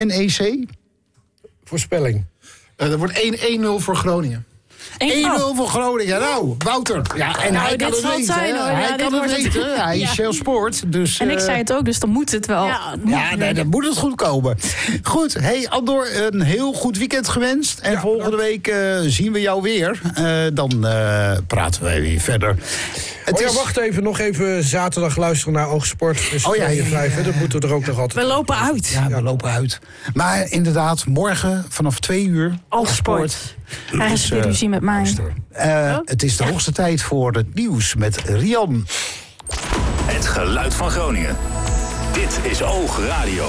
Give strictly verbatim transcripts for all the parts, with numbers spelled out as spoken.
N E C? Voorspelling. Uh, dat wordt één nul voor Groningen. één nul voor Groningen. Nou, Wouter. Ja, en nou, hij kan het weten. Zijn, hoor. Hij ja, kan het weten. Het. Hij is ja. Shell Sport. Dus, en ik uh, zei het ook, dus dan moet het wel. Ja, ja nee, dan moet het goed komen. Goed, hey Andor, een heel goed weekend gewenst. En ja, volgende week uh, zien we jou weer. Uh, dan uh, praten we weer verder. Het oh ja, is... wacht even. Nog even zaterdag luisteren naar Oogsport. Dus oh ja, ja, vijf, ja. Dat moeten we er ook nog altijd. We lopen uit. Ja, we lopen uit. Maar inderdaad, morgen vanaf twee uur... Oogsport. Hij is weer ruzie met mij. Uh, oh? Het is de hoogste tijd voor het nieuws met Rian. Het geluid van Groningen. Dit is Oogradio.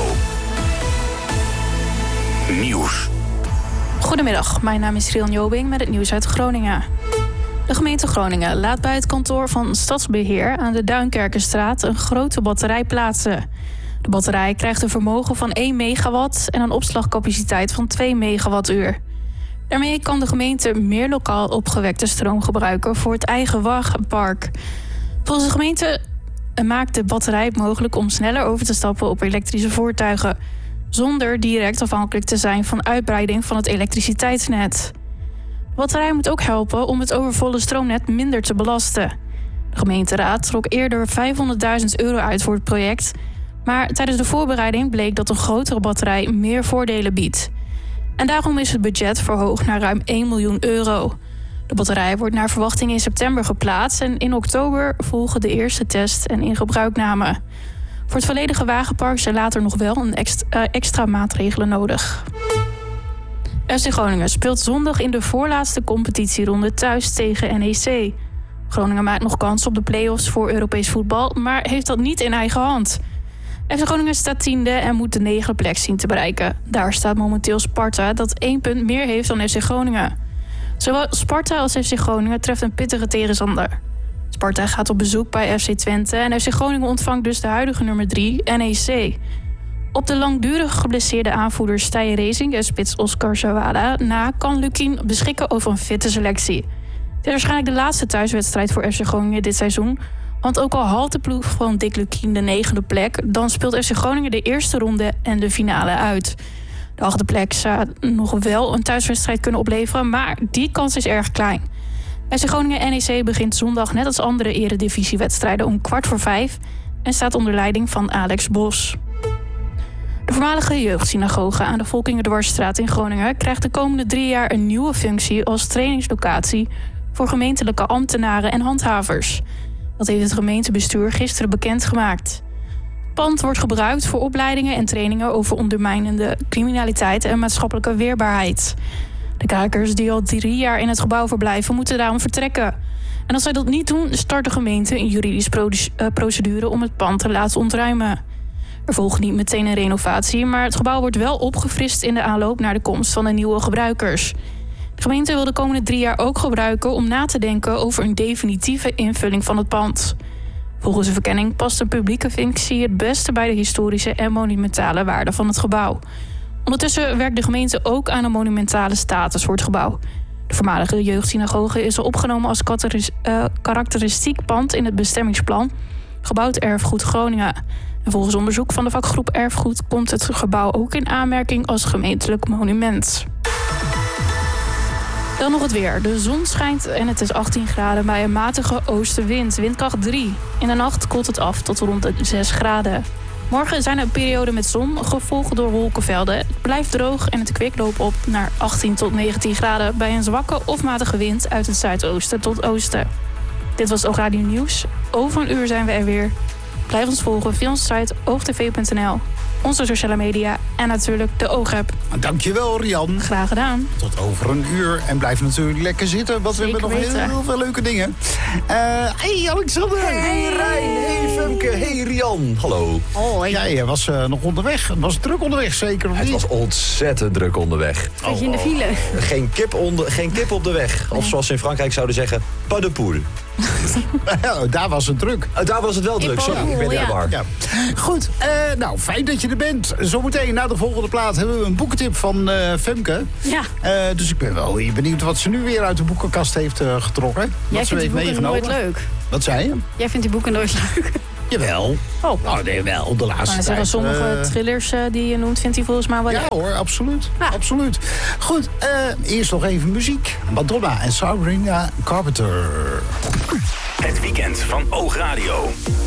Nieuws. Goedemiddag, mijn naam is Rian Jobing met het nieuws uit Groningen. De gemeente Groningen laat bij het kantoor van Stadsbeheer aan de Duinkerkenstraat een grote batterij plaatsen. De batterij krijgt een vermogen van één megawatt en een opslagcapaciteit van twee megawattuur. Daarmee kan de gemeente meer lokaal opgewekte stroom gebruiken voor het eigen wagenpark. Volgens de gemeente maakt de batterij het mogelijk om sneller over te stappen op elektrische voertuigen, zonder direct afhankelijk te zijn van uitbreiding van het elektriciteitsnet. De batterij moet ook helpen om het overvolle stroomnet minder te belasten. De gemeenteraad trok eerder vijfhonderdduizend euro uit voor het project, maar tijdens de voorbereiding bleek dat een grotere batterij meer voordelen biedt. En daarom is het budget verhoogd naar ruim één miljoen euro. De batterij wordt naar verwachting in september geplaatst en in oktober volgen de eerste test en ingebruikname. Voor het volledige wagenpark zijn later nog wel een extra, uh, extra maatregelen nodig. F C Groningen speelt zondag in de voorlaatste competitieronde thuis tegen N E C. Groningen maakt nog kans op de play-offs voor Europees voetbal, maar heeft dat niet in eigen hand. F C Groningen staat tiende en moet de negende plek zien te bereiken. Daar staat momenteel Sparta, dat één punt meer heeft dan F C Groningen. Zowel Sparta als F C Groningen treft een pittige tegenstander. Sparta gaat op bezoek bij F C Twente en F C Groningen ontvangt dus de huidige nummer drie, N E C. Op de langdurig geblesseerde aanvoerder Stijn Racing en spits Oscar Zawada na kan Lukien beschikken over een fitte selectie. Dit is waarschijnlijk de laatste thuiswedstrijd voor F C Groningen dit seizoen. Want ook al haalt de ploeg van Dick Lukien de negende plek, dan speelt F C Groningen de eerste ronde en de finale uit. De achtste plek zou nog wel een thuiswedstrijd kunnen opleveren, maar die kans is erg klein. F C Groningen N E C begint zondag net als andere eredivisiewedstrijden om kwart voor vijf en staat onder leiding van Alex Bos. De voormalige jeugdsynagoge aan de Volkingerdwarsstraat in Groningen krijgt de komende drie jaar een nieuwe functie als trainingslocatie voor gemeentelijke ambtenaren en handhavers. Dat heeft het gemeentebestuur gisteren bekendgemaakt. Het pand wordt gebruikt voor opleidingen en trainingen over ondermijnende criminaliteit en maatschappelijke weerbaarheid. De kakers die al drie jaar in het gebouw verblijven moeten daarom vertrekken. En als zij dat niet doen, start de gemeente een juridische procedure om het pand te laten ontruimen. Er volgt niet meteen een renovatie, maar het gebouw wordt wel opgefrist in de aanloop naar de komst van de nieuwe gebruikers. De gemeente wil de komende drie jaar ook gebruiken om na te denken over een definitieve invulling van het pand. Volgens de verkenning past een publieke functie het beste bij de historische en monumentale waarde van het gebouw. Ondertussen werkt de gemeente ook aan een monumentale status voor het gebouw. De voormalige jeugdsynagoge is al opgenomen als karakteristiek pand in het bestemmingsplan Gebouwd Erfgoed Groningen. En volgens onderzoek van de vakgroep Erfgoed komt het gebouw ook in aanmerking als gemeentelijk monument. Dan nog het weer. De zon schijnt en het is achttien graden bij een matige oostenwind, windkracht drie. In de nacht koelt het af tot rond de zes graden. Morgen zijn er perioden met zon, gevolgd door wolkenvelden. Het blijft droog en het kwik loopt op naar achttien tot negentien graden bij een zwakke of matige wind uit het zuidoosten tot oosten. Dit was Oogradio Nieuws. Over een uur zijn we er weer. Blijf ons volgen via onze site oogtv punt n l, onze sociale media en natuurlijk de Oogapp. Dankjewel, Rian. Graag gedaan. Tot over een uur. En blijf natuurlijk lekker zitten, want Zeker we hebben nog heel, heel veel leuke dingen. Uh, hey, Alexander. Hey, Rijn. Hey, Femke. Hey, Rian. Hallo. Oh, jij was uh, nog onderweg. Het was druk onderweg, zeker of Het niet? was ontzettend druk onderweg. Zat je in de file? Geen kip, onder, geen kip op de weg. Of zoals ze in Frankrijk zouden zeggen, pas de poule. Ja, daar was het druk. Uh, daar was het wel druk, sorry. Ik ben in de war. Ja. Goed, uh, nou, fijn dat je er bent. Zometeen na de volgende plaat hebben we een boekentip van uh, Femke. Ja. Uh, dus ik ben wel benieuwd wat ze nu weer uit de boekenkast heeft uh, getrokken. Jij wat ze vindt die heeft boeken meegenomen. nooit leuk. Wat zei je? Jij vindt die boeken nooit leuk. Jawel. Oh. Nou, nee, wel, de laatste Maar tijd. sommige uh, thrillers uh, die je noemt, vindt hij volgens mij wel Ja leuk. hoor, absoluut. Ja. absoluut. Goed, uh, eerst nog even muziek. Madonna en Sabrina Carpenter. Het weekend van Oogradio.